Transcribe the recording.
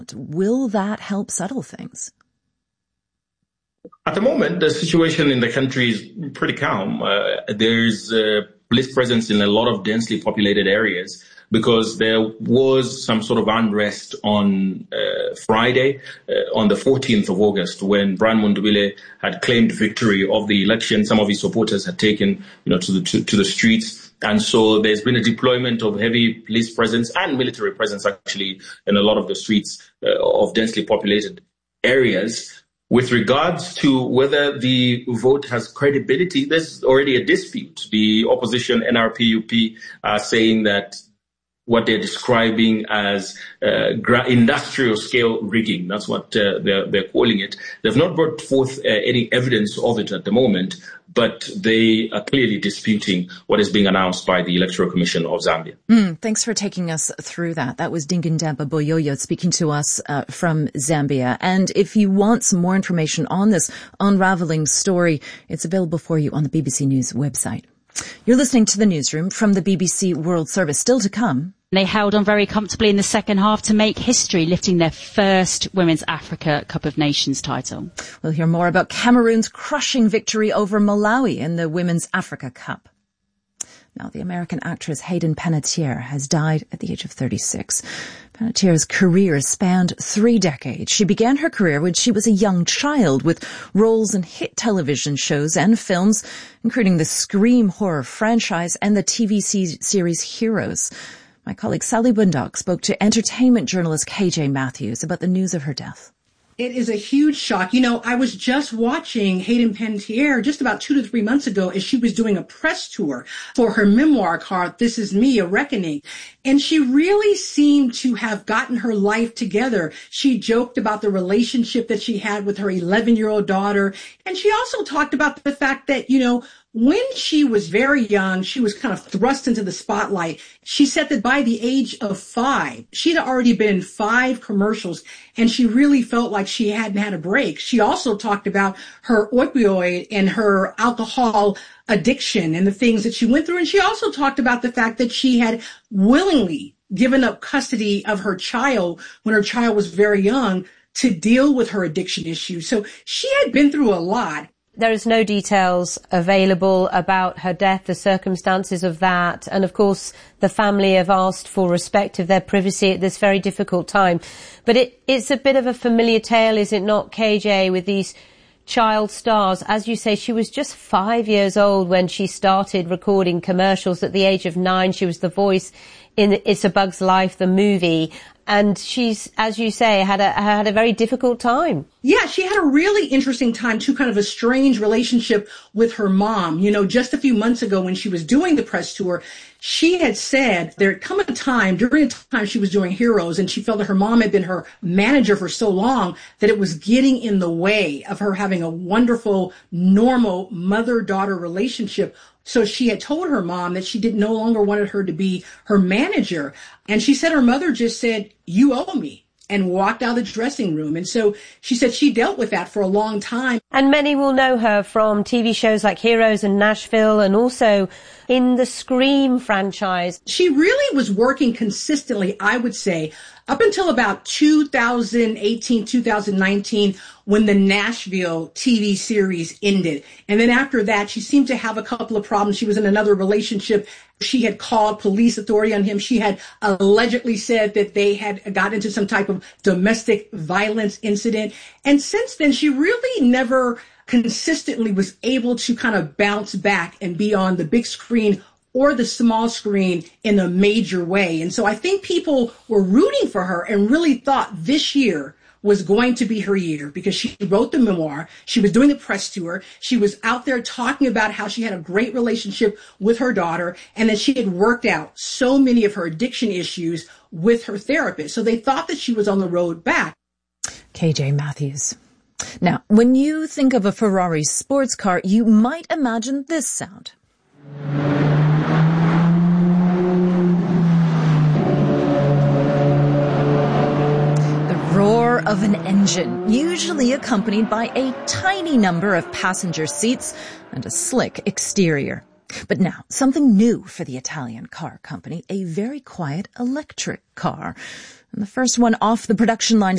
Will that help settle things? At the moment, the situation in the country is pretty calm. There's police presence in a lot of densely populated areas because there was some sort of unrest on Friday, on the 14th of August, when Brian Mundubile had claimed victory of the election. Some of his supporters had taken, to the streets. And so there's been a deployment of heavy police presence and military presence, actually, in a lot of the streets of densely populated areas. With regards to whether the vote has credibility, there's already a dispute. The opposition, NRPUP, are saying that what they're describing as industrial scale rigging, that's what they're calling it. They've not brought forth any evidence of it at the moment, but they are clearly disputing what is being announced by the Electoral Commission of Zambia. Thanks for taking us through that. That was Dingindaba Boyoyo speaking to us from Zambia. And if you want some more information on this unraveling story, it's available for you on the BBC News website. You're listening to the Newsroom from the BBC World Service. Still to come. They held on very comfortably in the second half to make history, lifting their first Women's Africa Cup of Nations title. We'll hear more about Cameroon's crushing victory over Malawi in the Women's Africa Cup. Now, the American actress Hayden Panettiere has died at the age of 36. Panettiere's career spanned 3 decades. She began her career when she was a young child with roles in hit television shows and films, including the Scream horror franchise and the TV series Heroes. My colleague Sally Bundock spoke to entertainment journalist KJ Matthews about the news of her death. It is a huge shock. I was just watching Hayden Panettiere just about 2 to 3 months ago as she was doing a press tour for her memoir called This Is Me, A Reckoning. And she really seemed to have gotten her life together. She joked about the relationship that she had with her 11-year-old daughter. And she also talked about the fact that, when she was very young, she was kind of thrust into the spotlight. She said that by the age of 5, she'd already been in 5 commercials, and she really felt like she hadn't had a break. She also talked about her opioid and her alcohol addiction and the things that she went through. And she also talked about the fact that she had willingly given up custody of her child when her child was very young to deal with her addiction issues. So she had been through a lot. There is no details available about her death, the circumstances of that. And of course, the family have asked for respect of their privacy at this very difficult time. But it's a bit of a familiar tale, is it not, KJ, with these child stars? As you say, she was just 5 years old when she started recording commercials. At the age of 9, she was the voice in It's a Bug's Life, the movie. And she's, as you say, had a very difficult time. Yeah, she had a really interesting time, too, kind of a strange relationship with her mom. Just a few months ago when she was doing the press tour, she had said there had come a time, during the time she was doing Heroes, and she felt that her mom had been her manager for so long that it was getting in the way of her having a wonderful, normal mother-daughter relationship. So she had told her mom that she no longer wanted her to be her manager. And she said her mother just said, "You owe me," and walked out of the dressing room. And so she said she dealt with that for a long time. And many will know her from TV shows like Heroes and Nashville, and also in the Scream franchise. She really was working consistently, I would say, up until about 2018, 2019, when the Nashville TV series ended. And then after that, she seemed to have a couple of problems. She was in another relationship. She had called police authority on him. She had allegedly said that they had got into some type of domestic violence incident. And since then, she really never consistently was able to kind of bounce back and be on the big screen or the small screen in a major way. And so I think people were rooting for her and really thought this year was going to be her year because she wrote the memoir. She was doing the press tour. She was out there talking about how she had a great relationship with her daughter and that she had worked out so many of her addiction issues with her therapist. So they thought that she was on the road back. KJ Matthews. Now, when you think of a Ferrari sports car, you might imagine this sound. Roar of an engine, usually accompanied by a tiny number of passenger seats and a slick exterior. But now, something new for the Italian car company, a very quiet electric car. And the first one off the production line